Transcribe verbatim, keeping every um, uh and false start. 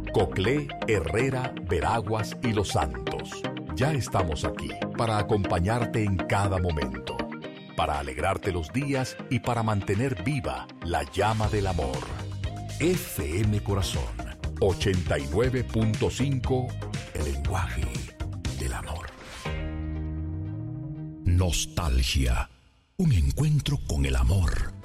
Coclé, Herrera, Veraguas y Los Santos. Ya estamos aquí para acompañarte en cada momento, para alegrarte los días y para mantener viva la llama del amor. F M Corazón ochenta y nueve punto cinco, el lenguaje del amor. Nostalgia, un encuentro con el amor.